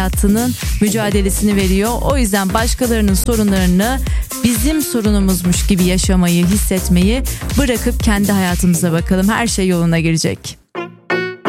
hayatının mücadelesini veriyor. O yüzden başkalarının sorunlarını bizim sorunumuzmuş gibi yaşamayı, hissetmeyi bırakıp kendi hayatımıza bakalım. Her şey yoluna girecek.